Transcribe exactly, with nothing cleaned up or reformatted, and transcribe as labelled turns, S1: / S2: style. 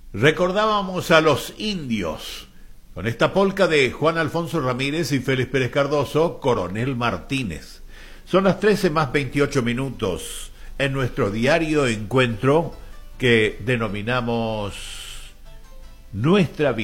S1: Recordábamos a los indios con esta polca de Juan Alfonso Ramírez y Félix Pérez Cardoso, Coronel Martínez. Son las trece más veintiocho minutos en nuestro diario encuentro que denominamos Nuestra Vida.